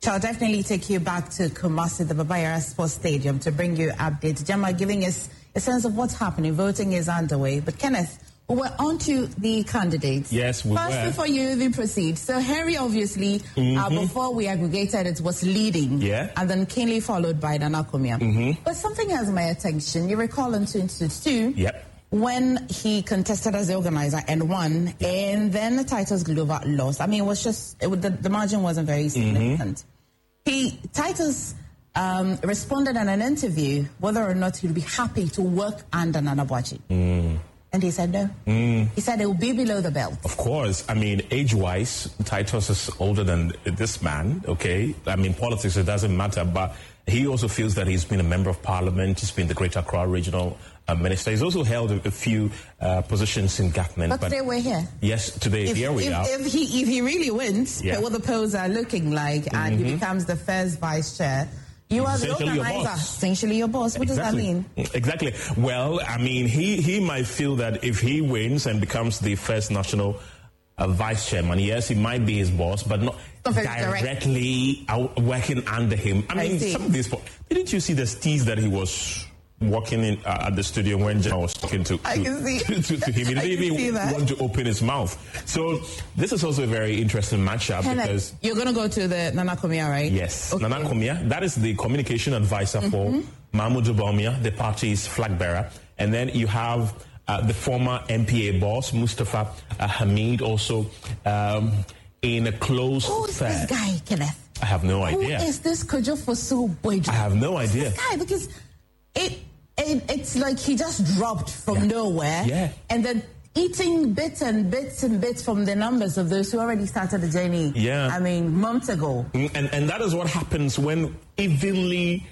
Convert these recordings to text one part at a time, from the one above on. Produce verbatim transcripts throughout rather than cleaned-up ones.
I'll definitely take you back to Kumasi, the Baba Yara Sports Stadium, to bring you updates. Gemma giving us a sense of what's happening. Voting is underway. But Kenneth, we're on to the candidates. Yes, we First, were. before you even proceed, so Henry obviously, mm-hmm. uh, before we aggregated it, was leading. Yeah. And then keenly followed by Nana Kumia. Mm-hmm. But something has my attention. You recall in twenty twenty-two, yep. when he contested as the organizer and won, yeah. and then the Titus Glover lost. I mean, it was just, it, the, the margin wasn't very significant. Mm-hmm. He, Titus um, responded in an interview whether or not he'd be happy to work under Nana Boakye. Mm. And he said no. Mm. He said it will be below the belt. Of course. I mean, age-wise, Titus is older than this man, okay? I mean, politics, it doesn't matter, but he also feels that he's been a member of parliament, he's been the Greater Accra regional uh, minister. He's also held a, a few uh, positions in government. But, but today we're here. Yes, today, if, here we if, are. If he, if he really wins, yeah. what the polls are looking like, mm-hmm. and he becomes the first vice chair, you are the organizer, essentially your boss. What exactly. does that mean? Exactly. Well, I mean, he, he might feel that if he wins and becomes the first national uh, vice chairman, yes, he might be his boss, but not, not directly out, working under him. I mean, I some of these. Didn't you see the steez that he was walking in uh, at the studio when John was talking to, to, I can see. to, to, to him? He didn't even want to open his mouth. So this is also a very interesting matchup because you're going to go to the Nana Kumia, right? Yes, okay. Nana Kumia. That is the communication advisor mm-hmm. for Mahmoud Bawumia, the party's flag bearer, and then you have uh, the former M P A boss Mustafa uh, Hamid also um, in a close. Who is third. This guy, Kenneth? I have no idea. Who is this Kojo Fosu Boyjo? I have no idea. This guy, because it, it it's like he just dropped from yeah. nowhere. Yeah. And then eating bits and bits and bits from the numbers of those who already started the journey. Yeah. I mean, months ago. And and that is what happens when evenly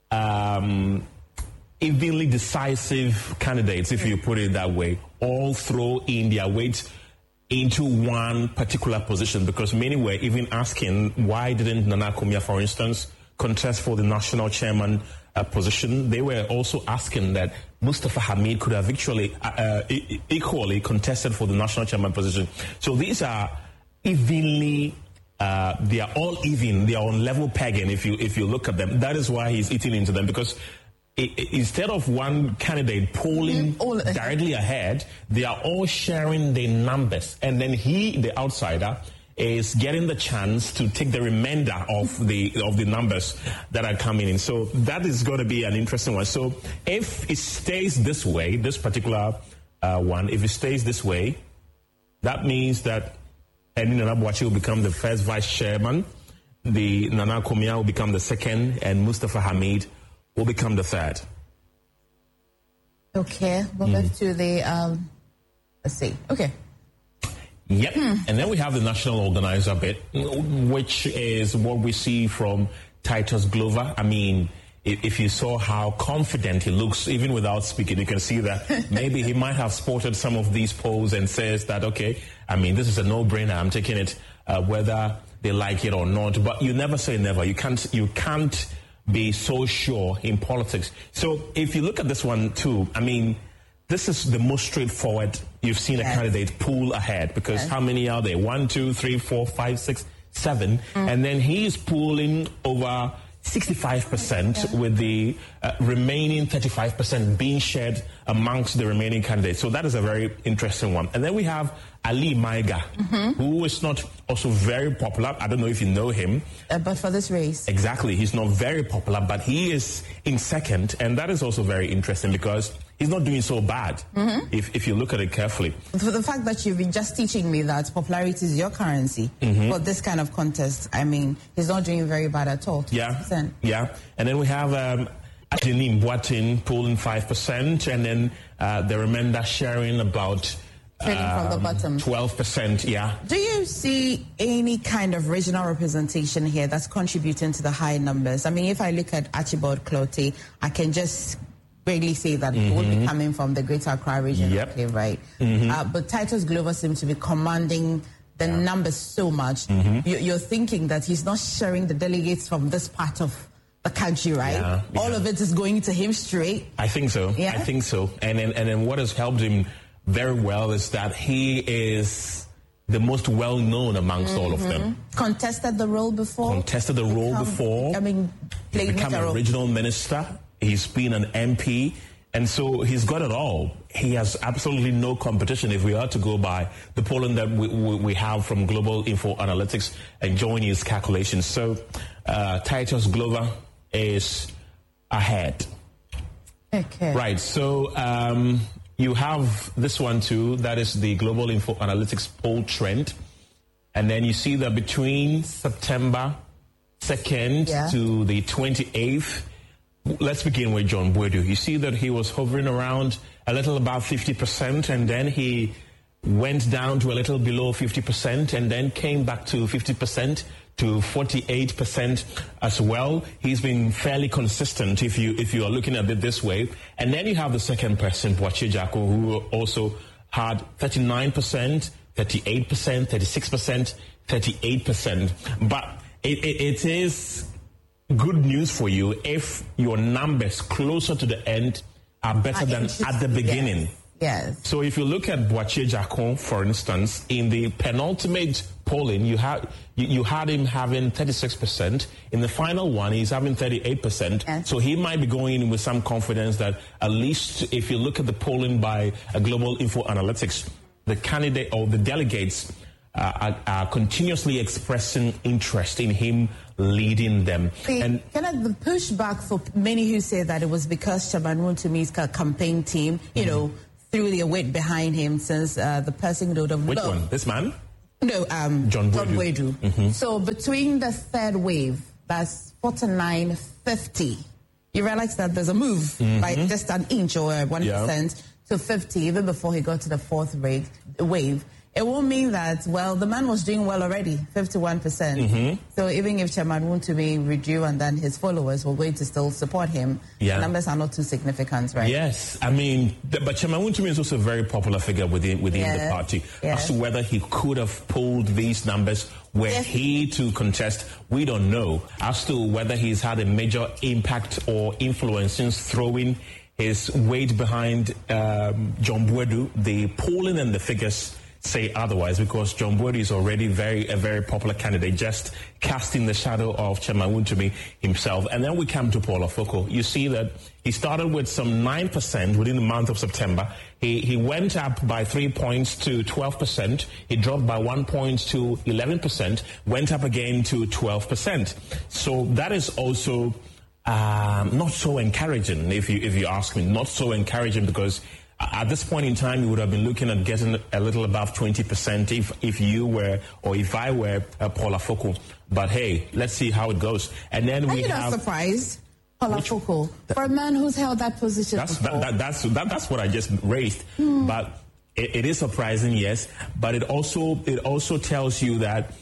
um, evenly decisive candidates, if you put it that way, all throw in their weight into one particular position, because many were even asking why didn't Nana Kumia, for instance, contest for the national chairman uh, position. They were also asking that Mustafa Hamid could have actually uh, uh, e- equally contested for the national chairman position. So these are evenly, uh, they are all even, they are on level pegging if you if you look at them. That is why he's eating into them, because I, instead of one candidate polling all directly ahead, they are all sharing the numbers. And then he, the outsider, is getting the chance to take the remainder of the of the numbers that are coming in. So that is going to be an interesting one. So if it stays this way, this particular uh, one, if it stays this way, that means that Edi Nana Boakye will become the first vice chairman, the Nana Kumia will become the second, and Mustafa Hamid will become the third. Okay, we'll mm. move to the, um, let's see, okay. Yep, hmm. and then we have the national organizer bit, which is what we see from Titus Glover. I mean, if, if you saw how confident he looks, even without speaking, you can see that maybe he might have spotted some of these polls and says that, okay, I mean, this is a no-brainer, I'm taking it, uh, whether they like it or not. But you never say never. You can't, you can't be so sure in politics. So if you look at this one too, I mean, this is the most straightforward you've seen yes. a candidate pull ahead, because yes. how many are there? One, two, three, four, five, six, seven. Mm. And then he is pulling over sixty-five percent yeah. with the uh, remaining thirty-five percent being shared amongst the remaining candidates. So that is a very interesting one. And then we have Ali Maiga, mm-hmm. who is not also very popular. I don't know if you know him. Uh, but for this race. Exactly. He's not very popular, but he is in second. And that is also very interesting because he's not doing so bad, mm-hmm. if, if you look at it carefully. For the fact that you've been just teaching me that popularity is your currency mm-hmm. for this kind of contest, I mean, he's not doing very bad at all. Yeah. Yeah. And then we have um, Adeline Boateng polling five percent, and then uh, the remainder sharing about Trading um, from the bottom. twelve percent, yeah. Do you see any kind of regional representation here that's contributing to the high numbers? I mean, if I look at Archibald Clottey, I can just really say that mm-hmm. it would be coming from the Greater Accra region. Yep. Okay, right. Mm-hmm. Uh, but Titus Glover seems to be commanding the yeah. numbers so much. Mm-hmm. You, you're thinking that he's not sharing the delegates from this part of the country, right? Yeah, yeah. All of it is going to him straight. I think so. Yeah? I think so. And then, and then what has helped him very well is that he is the most well-known amongst mm-hmm. all of them. Contested the role before. Contested the role become, before. I mean, he's become a regional minister. He's been an M P. And so he's got it all. He has absolutely no competition if we are to go by the polling that we, we, we have from Global Info Analytics and join his calculations. So uh, Titus Glover is ahead. Okay. Right. So um, you have this one too. That is the Global Info Analytics poll trend. And then you see that between September second yeah. to the twenty-eighth, let's begin with John Boadu. You see that he was hovering around a little above fifty percent, and then he went down to a little below fifty percent, and then came back to fifty percent to forty-eight percent as well. He's been fairly consistent if you if you are looking at it this way. And then you have the second person, Boakye Jarko, who also had thirty-nine percent, thirty-eight percent, thirty-six percent, thirty-eight percent. But it, it, it is good news for you if your numbers closer to the end are better than at the beginning. Yes. yes. So if you look at Boakye Jarko, for instance, in the penultimate polling, you had you, you had him having thirty-six percent. In the final one, he's having thirty-eight percent. Yes. So he might be going in with some confidence that at least if you look at the polling by a Global Info Analytics, the candidate or the delegates uh, are, are continuously expressing interest in him leading them. The, and kind of the pushback for many who say that it was because Chairman Wontumi's campaign team, you mm-hmm. know, threw their weight behind him since uh, the person would have Which loved. one? This man? No, um, John Boadu. John Boadu. Mm-hmm. So between the third wave, that's forty-nine fifty, you realize that there's a move mm-hmm. by just an inch or one percent yeah. to fifty, even before he got to the fourth wave. wave. It won't mean that, well, the man was doing well already, fifty-one percent. Mm-hmm. So even if Chairman Wontumi withdrew and then his followers were going to still support him, yeah. the numbers are not too significant, right? Yes. I mean, the, but Chairman Wontumi is also a very popular figure within within yes. the party. Yes. As to whether he could have pulled these numbers were yes. he to contest, we don't know. As to whether he's had a major impact or influence since throwing his weight behind um, John Boadu, the polling and the figures say otherwise, because John Boadu is already very a very popular candidate, just casting the shadow of Chairman Wontumi himself. And then we come to Paul Afoko. You see that he started with some nine percent within the month of September. He he went up by three points to twelve percent. He dropped by one point to eleven percent, went up again to twelve percent. So that is also um, not so encouraging, if you if you ask me. Not so encouraging, because at this point in time, you would have been looking at getting a little above twenty percent if, if you were, or if I were uh, Paul Afoko. But hey, let's see how it goes. And then Are we you have... not surprised, Paul Afoko, for a man who's held that position that's, before? That, that, that's, that, that's what I just raised. Hmm. But it, it is surprising, yes. But it also it also tells you that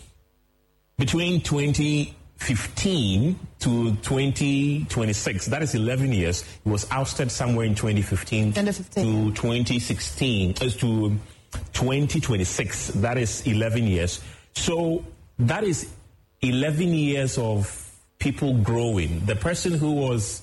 between twenty fifteen to twenty twenty-six, that is eleven years. He was ousted somewhere in twenty fifteen, twenty fifteen. To twenty sixteen, as to twenty twenty-six, that is eleven years. So that is eleven years of people growing. The person who was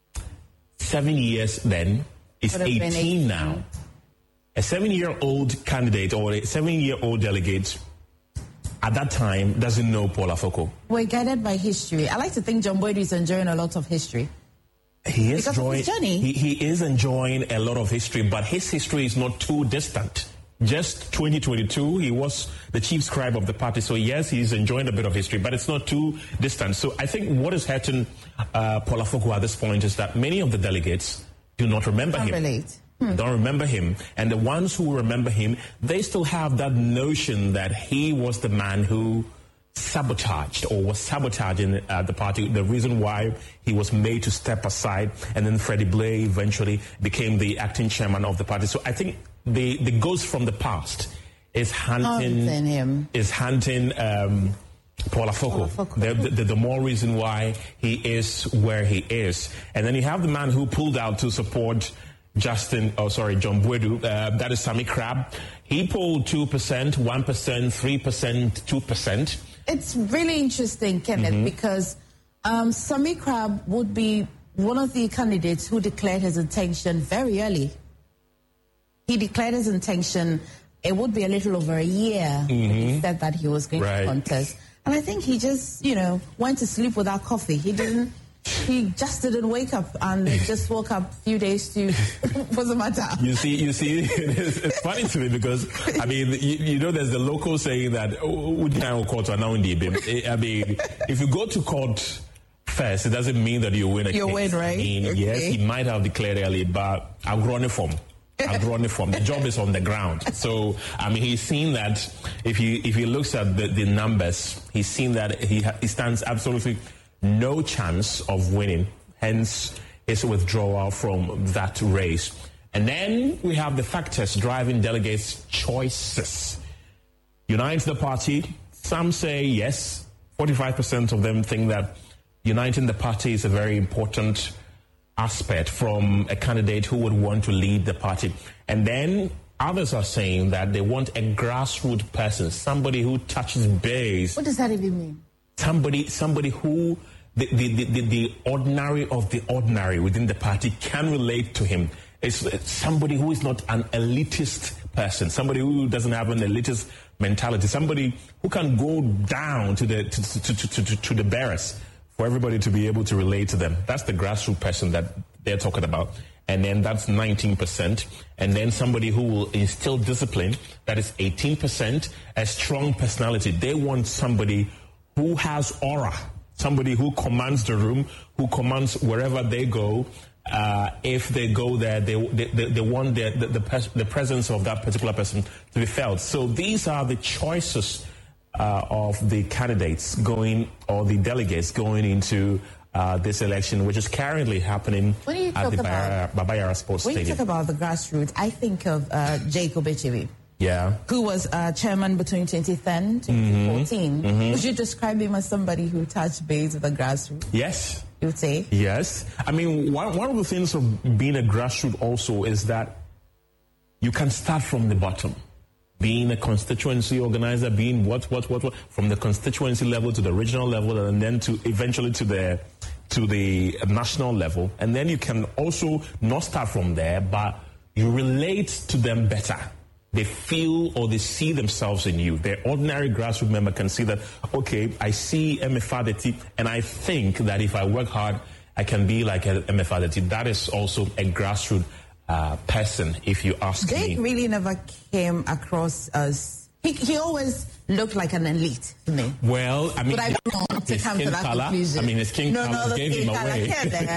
seven years then is eighteen, eighteen now. A seven-year-old candidate or a seven-year-old delegate at that time doesn't know Paul Afoko. We're guided by history. I like to think John Boadu is enjoying a lot of history. He is because enjoying, of his journey. He, he is enjoying a lot of history, but his history is not too distant. Just twenty twenty-two, he was the chief scribe of the party. So yes, he's enjoying a bit of history, but it's not too distant. So I think what is hurting uh, Paul Afoko at this point is that many of the delegates do not remember him. Relate. Hmm. Don't remember him. And the ones who remember him, they still have that notion that he was the man who sabotaged or was sabotaging uh, the party, the reason why he was made to step aside, and then Freddie Blay eventually became the acting chairman of the party. So I think the, the ghost from the past is hunting, oh, him. is hunting um, Paul Afoko. Paul Afoko. The, the, the more reason why he is where he is. And then you have the man who pulled out to support Justin, oh sorry, John Boadu, uh, that is Sammy Crab. He polled two percent, one percent, three percent, two percent. It's really interesting, Kenneth, mm-hmm. because um, Sammy Crab would be one of the candidates who declared his intention very early. He declared his intention it would be a little over a year mm-hmm. he said that he was going right. to contest. And I think he just, you know, went to sleep without coffee. He didn't, he just didn't wake up and just woke up a few days to, what's the matter? You see, you see, it's, it's funny to me because, I mean, you, you know, there's the local saying that, I mean, if you go to court first, it doesn't mean that you win a you case. win, right? I mean, okay. yes, he might have declared early, but I've grown it from. I've grown it from. The job is on the ground. So, I mean, he's seen that if he if he looks at the, the numbers, he's seen that he, ha- he stands absolutely no chance of winning. Hence, his withdrawal from that race. And then we have the factors driving delegates' choices. Unite the party. Some say yes. forty-five percent of them think that uniting the party is a very important aspect from a candidate who would want to lead the party. And then others are saying that they want a grassroots person, somebody who touches base. What does that even mean? Somebody somebody who the, the, the, the ordinary of the ordinary within the party can relate to him. It's somebody who is not an elitist person, somebody who doesn't have an elitist mentality, somebody who can go down to the to, to, to, to, to the barracks for everybody to be able to relate to them. That's the grassroots person that they're talking about. And then that's nineteen percent. And then somebody who will instill discipline, that is eighteen percent. A strong personality. They want somebody who has aura, somebody who commands the room, who commands wherever they go. Uh, if they go there, they they, they, they want the, the, the, pers- the presence of that particular person to be felt. So these are the choices Uh, of the candidates going, or the delegates going into uh, this election, which is currently happening at the Baba, Baba Yara Sports when Stadium. When you talk about the grassroots, I think of uh, Jacob Echewi. Yeah. Who was uh, chairman between twenty ten to twenty fourteen. Mm-hmm. Mm-hmm. Would you describe him as somebody who touched base with the grassroots? Yes. You would say? Yes. I mean, one, one of the things of being a grassroots also is that you can start from the bottom. Being a constituency organizer, being what, what, what, what, from the constituency level to the regional level, and then to eventually to the to the national level. And then you can also not start from there, but you relate to them better. They feel or they see themselves in you. The ordinary grassroots member can see that, okay, I see M F A D T, and I think that if I work hard, I can be like M F A D T. That is also a grassroots Uh, person, if you ask Jake me. Jake really never came across as... He, he always looked like an elite to me. Well, I mean... But I don't want to come to that color, conclusion. I mean, his skin no, color no, gave him away.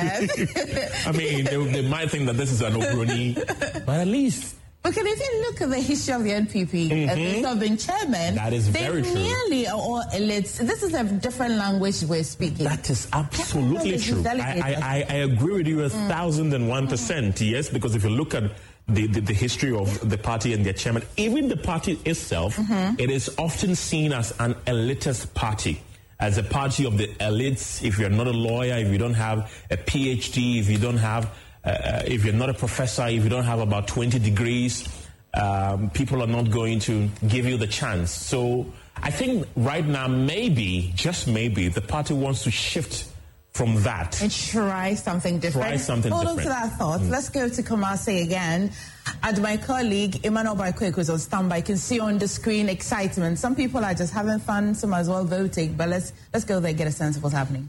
I mean, they, they might think that this is an Obroni, but at least... Because if you look at the history of the N P P, mm-hmm. and they have been chairman, that is very true. Nearly all elites. This is a different language we're speaking. That is absolutely true. I, I, I agree with you a mm. thousand and one percent. Mm. Yes, because if you look at the, the, the history of the party and their chairman, even the party itself, mm-hmm. it is often seen as an elitist party. As a party of the elites. If you're not a lawyer, if you don't have a P H D, if you don't have Uh, if you're not a professor, if you don't have about twenty degrees, um, people are not going to give you the chance. So I think right now, maybe, just maybe, the party wants to shift from that. And try something different. Try something Hold different. on to that thought. Mm. Let's go to Kumasi again. And my colleague, Emmanuel Barkwek, who's on standby. You can see on the screen excitement. Some people are just having fun, some as well voting. But let's, let's go there and get a sense of what's happening.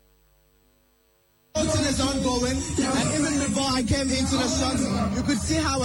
Voting is ongoing, and even before I came into the shots, you could see how